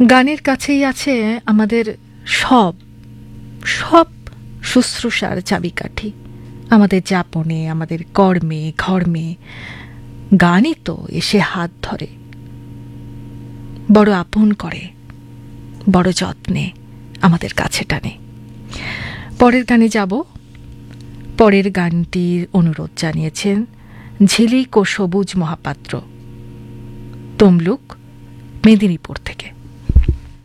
গানের কাছেই আছে আমাদের সব সব শুশ্রূষার চাবিকাঠি, আমাদের যাপনে, আমাদের কর্মে, ধর্মে। গানই তো এসে হাত ধরে, বড় আপন করে, বড় যত্নে আমাদের কাছে টানে। পরের গানে যাব। পরের গানটির অনুরোধ জানিয়েছেন ঝিলিক ও সবুজ মহাপাত্র, তমলুক, মেদিনীপুর থেকে।